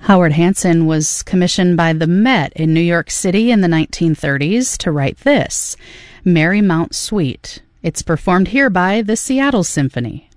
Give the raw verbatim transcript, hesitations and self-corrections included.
Howard Hanson was commissioned by the Met in New York City in the nineteen thirties to write this, Marymount Suite. It's performed here by the Seattle Symphony.